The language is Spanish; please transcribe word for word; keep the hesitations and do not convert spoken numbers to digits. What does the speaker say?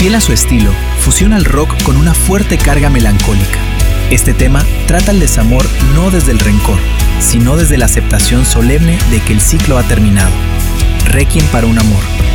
Fiel a su estilo, fusiona el rock con una fuerte carga melancólica. Este tema trata el desamor no desde el rencor, sino desde la aceptación solemne de que el ciclo ha terminado. Requiem para un amor.